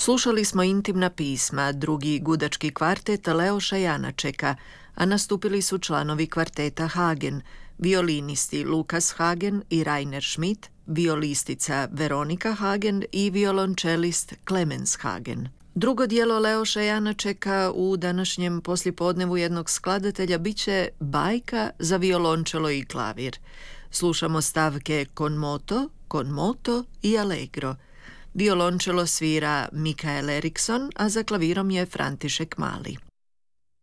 Slušali smo intimna pisma, drugi gudački kvartet Leoša Janačeka, a nastupili su članovi kvarteta Hagen, violinisti Lukas Hagen i Rainer Schmidt, violistica Veronika Hagen i violončelist Clemens Hagen. Drugo dijelo Leoša Janačeka u današnjem poslijepodnevu jednog skladatelja bit će bajka za violončelo i klavir. Slušamo stavke Con moto i Allegro. Violončelo svira Mikael Eriksson, a za klavirom je František Mali.